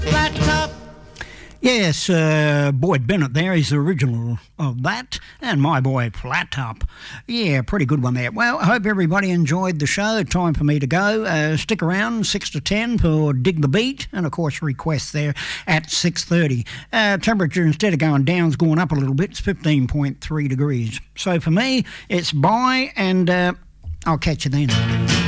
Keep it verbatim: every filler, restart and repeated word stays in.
Flat Top. Yes, uh, Boyd Bennett there is the original of that, and My Boy Flat Top. Yeah, pretty good one there. Well, I hope everybody enjoyed the show. Time for me to go. Uh, stick around six to ten for Dig the Beat, and of course requests there at six thirty. Uh, temperature, instead of going down, is going up a little bit. It's fifteen point three degrees. So for me, it's bye, and uh, I'll catch you then.